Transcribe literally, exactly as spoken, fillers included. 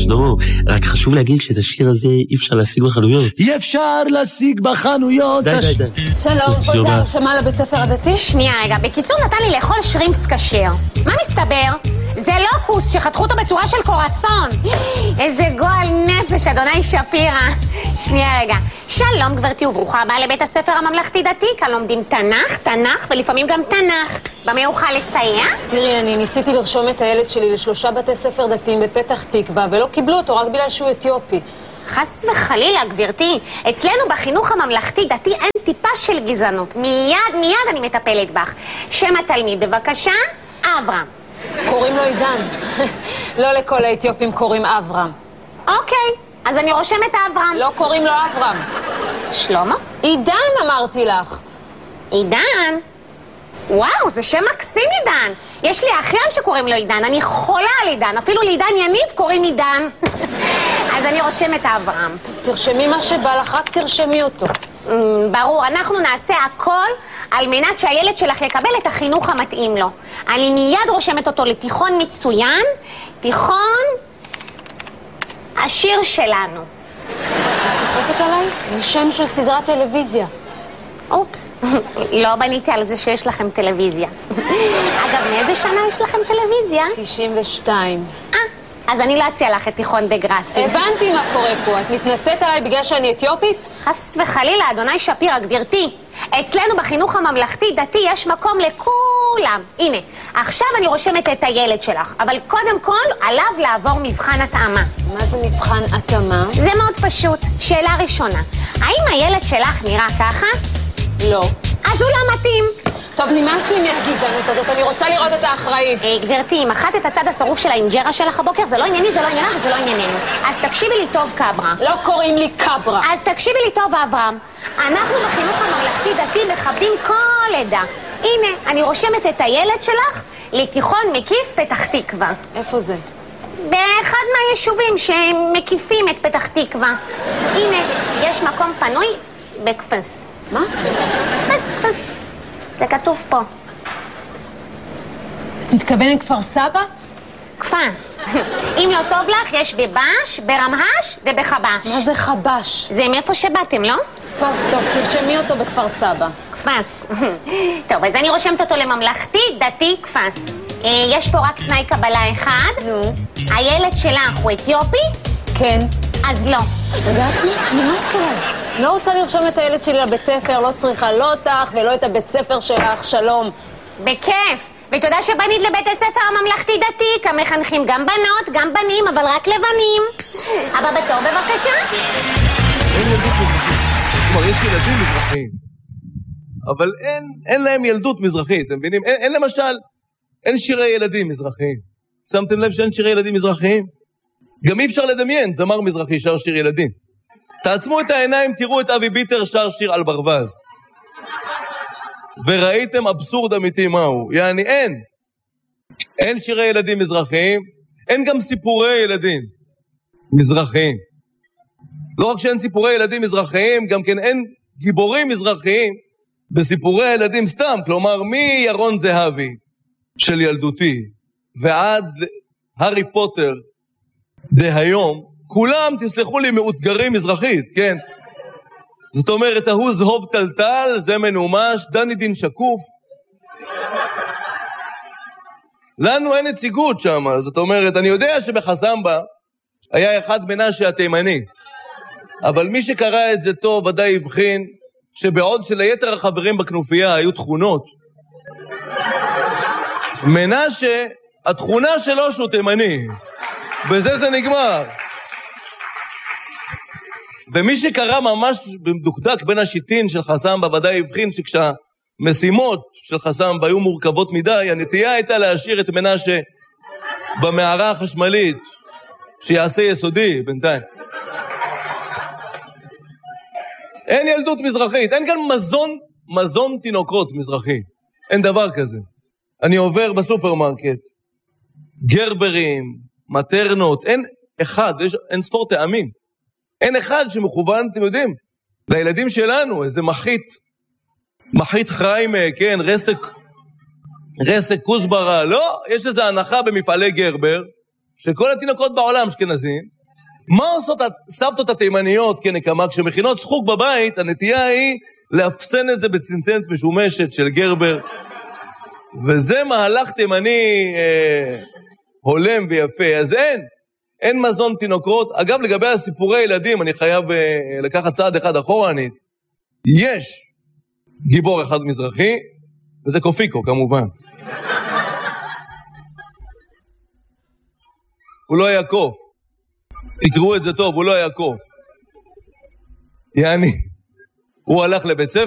שלמה, רק חשוב להגיד שאת השיר הזה אי אפשר להשיג בחנויות. אי אפשר להשיג בחנויות. די, די, די. שלום, פה זה הרשמה לבית ספר הדתי? שנייה רגע, בקיצור נתן לי לאכול שרימפס כשר. מה מסתבר? זה לוקוס שחתכו אותו בצורה של קורסון. איזה גועל נפש, אדוני שפירא. שנייה רגע. שלום גברתי וברוכה הבאה לבית הספר הממלכתי דתי, כאן לומדים תנ"ך, תנ"ך ולפעמים גם תנ"ך. במה אוכל לסייע? תראי, אני ניסיתי לרשום את הילד שלי לשלושה בתי ספר דתיים בפתח תקווה, ולא קיבלו אותו רק בגלל שהוא אתיופי. חס וחלילה, גברתי. אצלנו בחינוך הממלכתי דתי אין טיפה של גזענות. מיד, מיד אני מטפלת בך. שם התלמיד, בבקשה, אברהם. קוראים לו עידן. לא לכל האתיופים קוראים אברהם. אוקיי, אז אני רושמת אברהם. לא קוראים לו אברהם. שלמה? עידן אמרתי לך. עידן? וואו, זה שם מקסים עידן. יש לי אחיין שקוראים לו עידן, אני חולה על עידן, אפילו לעידן יניב קוראים עידן. אז אני רושמת אברהם. טוב, תרשמי מה שבא לך, רק תרשמי אותו. Mm, ברור, אנחנו נעשה הכל על מנת שהילד שלך יקבל את החינוך המתאים לו. אני מיד רושמת אותו לתיכון מצוין, תיכון השיר שלנו. את צוחקת עליי? זה שם של סדרת טלוויזיה. אופס, לא בניתי על זה שיש לכם טלוויזיה. אגב, מאיזה שנה יש לכם טלוויזיה? תשעים ושתיים. אה, אז אני לא אציע לך את תיכון דה גרסי. הבנתי מה קורה פה, את מתנשאת עליי בגלל שאני אתיופית? חס וחלילה, אדוני שפירא, גברתי. אצלנו בחינוך הממלכתי דתי יש מקום לכולם. הנה, עכשיו אני רושמת את הילד שלך, אבל קודם כל עליו לעבור מבחן התאמה. מה זה מבחן התאמה? זה מאוד פשוט. שאלה ראשונה, האם הילד שלך נראה ככה? לא. אז הוא לא מתאים. טוב, נמאס לי מהגזענות הזאת, אני רוצה לראות את האחראי. היי, גברתי, אם אחת את הצד השרוף של האינג'רה שלך הבוקר, זה לא ענייני, זה לא עניינה וזה לא ענייננו. אז תקשיבי לי טוב, קברה. לא קוראים לי קברה. אז תקשיבי לי טוב, אברהם. אנחנו בחינוך הממלכתי דתי מכבדים כל עדה. הנה, אני רושמת את הילד שלך לתיכון מקיף פתח תקווה. איפה זה? באחד מהיישובים שמקיפים את פתח תקווה. הנה, יש מקום פנוי בקפס. מה? קפס, קפס. זה כתוב פה. מתכוונת כפר סבא? קפס. אם לא טוב לך, יש בבש, ברמהש ובחבש. מה זה חבש? זה מאיפה שבאתם, לא? טוב, טוב, תרשמי אותו בכפר סבא. קפס. טוב, אז אני רושמת אותו לממלכתי, דתי, קפס. יש פה רק תנאי קבלה אחד. נו. הילד שלך הוא אתיופי? כן. אז לא. יודעת מה? נמאסת עליי. לא רוצה לרשום את הילד שלי לבית ספר, לא צריכה לא אותך ולא את הבית ספר שלך, שלום. בכיף. ותודה שבנית לבית הספר הממלכתי דתי, כאן מחנכים גם בנות, גם בנים, אבל רק לבנים. הבא בתור, בבקשה. אין ילדות מזרחית. כלומר, יש ילדים מזרחיים. אבל אין, אין להם ילדות מזרחית, אתם מבינים? אין, אין למשל, אין שירי ילדים מזרחיים. שמתם לב שאין שירי ילדים מזרחיים? גם אי אפשר לדמיין, זמר מזרחי שר שיר ילדים. תעצמו את העיניים, תראו את אבי ביטר שר שיר על ברווז. וראיתם אבסורד אמיתי מהו. יעני, אין. אין שירי ילדים מזרחיים, אין גם סיפורי ילדים מזרחיים. לא רק שאין סיפורי ילדים מזרחיים, גם כן אין גיבורים מזרחיים בסיפורי ילדים סתם. כלומר, מירון זהבי של ילדותי ועד הארי פוטר דהיום, כולם, תסלחו לי, מאותגרים מזרחית, כן? זאת אומרת, ההוא זהוב טלטל, זה מנומש, דני דין שקוף. לנו אין נציגות שם, זאת אומרת, אני יודע שבחזמבה היה אחד מנשה התימני, אבל מי שקרא את זה טוב ודאי הבחין שבעוד שליתר החברים בכנופיה היו תכונות, מנשה, התכונה שלו שהוא תימני, בזה זה נגמר. ומי שקרא ממש במדוקדק בין השיטין של חסמבה ודאי הבחין שכשהמשימות של חסמבה היו מורכבות מדי, הנטייה הייתה להשאיר את מנשה במערה החשמלית שיעשה יסודי בינתיים. אין ילדות מזרחית, אין גם מזון, מזון תינוקות מזרחי, אין דבר כזה. אני עובר בסופרמרקט, גרברים, מטרנות, אין אחד, יש אין ספור טעמים. אין אחד שמכוון, אתם יודעים, לילדים שלנו, איזה מחית, מחית חיימה, כן, רסק, רסק כוסברה, לא, יש איזו הנחה במפעלי גרבר, שכל התינוקות בעולם אשכנזים, מה עושות סבתות התימניות כנקמה? כשמכינות שחוק בבית, הנטייה היא להפסן את זה בצנצנת משומשת של גרבר. וזה מהלך תימני אה, הולם ויפה. אז אין, אין מזון תינוקות. אגב, לגבי הסיפורי ילדים, אני חייב אה, לקחת צעד אחד אחורנית. יש גיבור אחד מזרחי, וזה קופיקו כמובן. הוא לא היה קוף. תקראו את זה טוב, הוא לא היה קוף. יעני, הוא הלך לבית ספר,